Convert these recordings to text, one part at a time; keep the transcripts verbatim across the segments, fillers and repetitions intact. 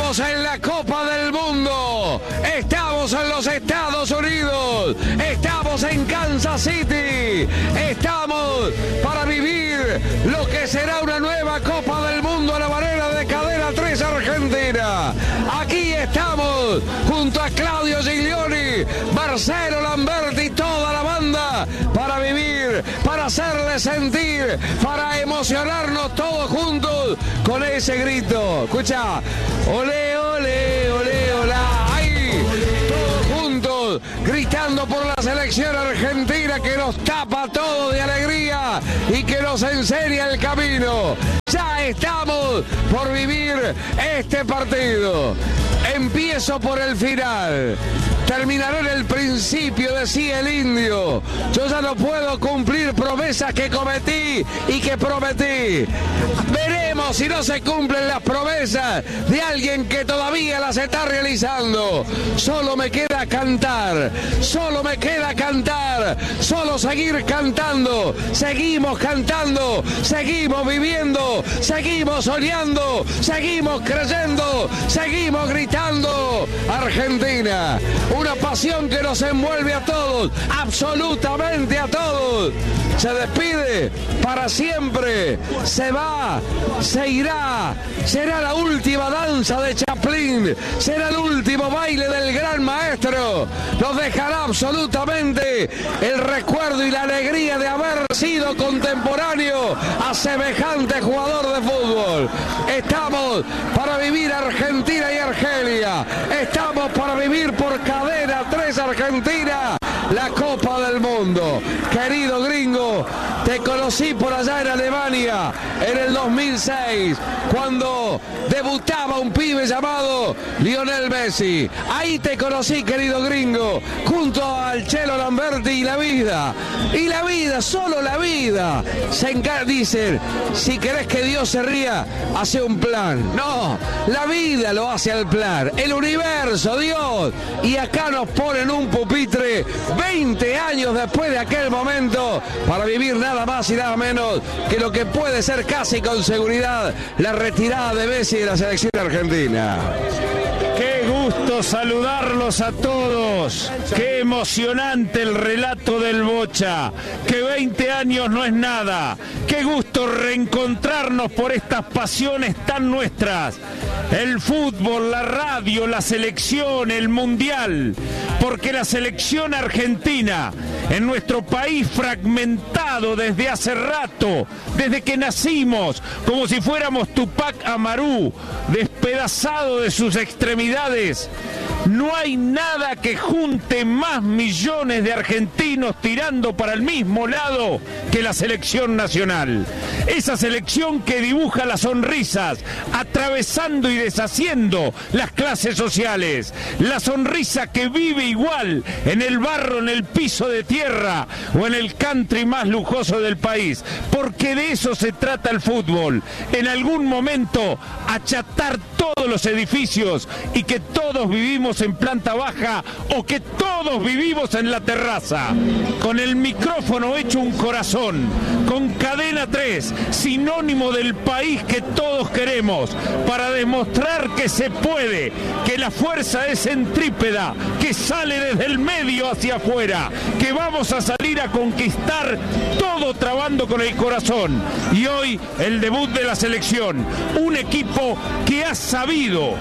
Estamos en la Copa del Mundo, estamos en los Estados Unidos, estamos en Kansas City, estamos para vivir lo que será una nueva Copa del Mundo a la manera de Cadena tres Argentina. Aquí estamos junto a Claudio Giglioni, Marcelo Lamberti y toda la banda para vivir, para hacerle sentir, para emocionarnos todos juntos con ese grito. Escucha, olé, olé, olé, olá, ahí, todos juntos, gritando por la selección argentina que nos tapa todo de alegría y que nos enseña el camino. Ya estamos por vivir este partido. Empiezo por el final. Terminaré en el principio, decía el indio. Yo ya no puedo cumplir promesas que cometí y que prometí. Veremos si no se cumplen las promesas de alguien que todavía las está realizando. Solo me queda cantar, solo me queda cantar, solo seguir cantando. Seguimos cantando, seguimos viviendo, seguimos soñando, seguimos creyendo, seguimos gritando. Argentina, una pasión que nos envuelve a todos, absolutamente a todos. Se despide para siempre, se va, se irá, será la última danza de Chaplin, será el último baile del gran maestro. Nos dejará absolutamente el recuerdo y la alegría de haber sido contemporáneo a semejante jugador de fútbol. Estamos para vivir Argentina y Argelia, estamos para vivir por Cadena tres Argentina la Copa del Mundo. Querido gringo, te conocí por allá en Alemania en el dos mil seis, cuando debutaba un pibe llamado Lionel Messi. Ahí te conocí, querido gringo, junto al Chelo Lamberti y la vida. Y la vida, solo la vida. Se encarga, dicen, si querés que Dios se ría, hace un plan. No, la vida lo hace al plan. El universo, Dios. Y acá nos ponen un pupitre veinte años después de aquel momento para vivir nada más y nada menos que lo que puede ser casi con seguridad la retirada de Messi de la selección argentina. Qué gusto saludarlos a todos. Qué emocionante el relato del Bocha. Que veinte años no es nada. Qué gusto reencontrarnos por estas pasiones tan nuestras. El fútbol, la radio, la selección, el mundial. Porque la selección argentina, en nuestro país fragmentado desde hace rato, desde que nacimos, como si fuéramos Tupac Amaru, despedazado de sus extremidades. No hay nada que junte más millones de argentinos tirando para el mismo lado que la selección nacional. Esa selección que dibuja las sonrisas, atravesando y deshaciendo las clases sociales. La sonrisa que vive igual en el barro, en el piso de tierra o en el country más lujoso del país. Porque de eso se trata el fútbol. En algún momento achatar todos los edificios y que todos vivimos en planta baja o que todos vivimos en la terraza. Con el micrófono hecho un corazón, con Cadena tres, sinónimo del país que todos queremos, para demostrar que se puede, que la fuerza es centrípeta, que sale desde el medio hacia afuera, que vamos a salir a conquistar todo trabando con el corazón. Y hoy el debut de la selección, un equipo que ha sabido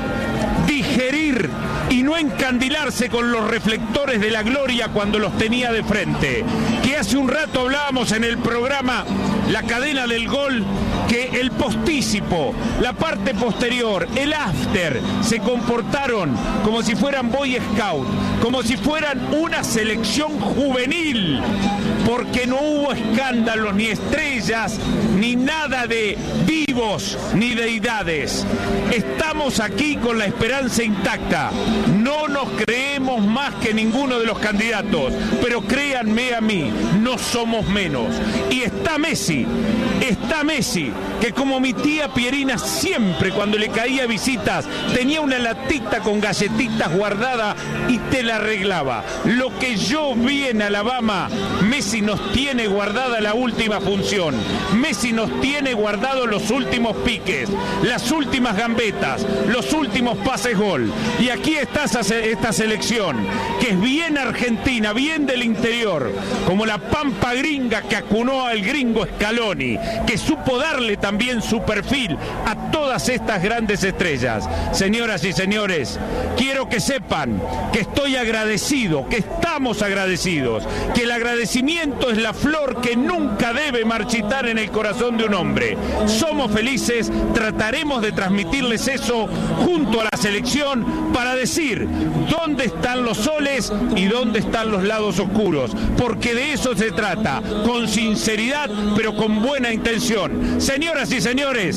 digerir y no encandilarse con los reflectores de la gloria cuando los tenía de frente. Que hace un rato hablábamos en el programa La Cadena del Gol, que el postícipo, la parte posterior, el after, se comportaron como si fueran Boy Scout, como si fueran una selección juvenil, porque no hubo escándalos, ni estrellas, ni nada de vivos, ni deidades. Estamos aquí con la esperanza intacta. No nos creemos más que ninguno de los candidatos, pero créanme a mí, no somos menos. Y está Messi, está Messi, que como mi tía Pierina siempre cuando le caía visitas tenía una latita con galletitas guardada y te la arreglaba. Lo que yo vi en Alabama, Messi nos tiene guardada la última función. Messi nos tiene guardado los últimos piques, las últimas gambetas, los últimos pases gol. Y aquí está esta selección, que es bien argentina, bien del interior, como la pampa gringa que acunó al gringo Scaloni, que supo darle también su perfil a todas estas grandes estrellas. Señoras y señores, quiero que sepan que estoy agradecido, que estamos agradecidos, que el agradecimiento es la flor que nunca debe marchitar en el corazón de un hombre. Somos felices, trataremos de transmitirles eso junto a la selección para decir dónde están los soles y dónde están los lados oscuros, porque de eso se trata, con sinceridad pero con buena intención. Señoras y señores,